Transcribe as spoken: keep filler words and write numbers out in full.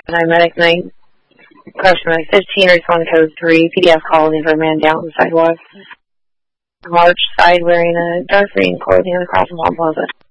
nine Medic nine. Question nine fifteen, respond code three. P D F calling for a man down on the sidewalk. March side wearing a dark green clothing across the Mont Plaza.